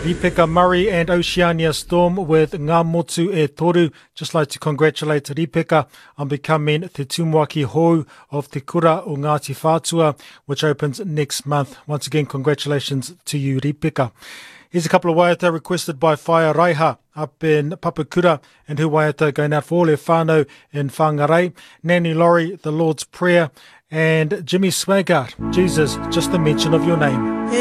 Ripeka Murray and Oceania Storm with Ngā Motu e Toru. Just like to congratulate Ripeka on becoming Te Tumuaki Hou of Te Kura o Ngāti Whātua, which opens next month. Once again, congratulations to you, Ripeka. Here's a couple of waiata requested by Whaia Raiha up in Papakura, and her waiata going out for all her whānau in Whangarei. Nanny Laurie, The Lord's Prayer, and Jimmy Swaggart, Jesus, Just the Mention of Your Name.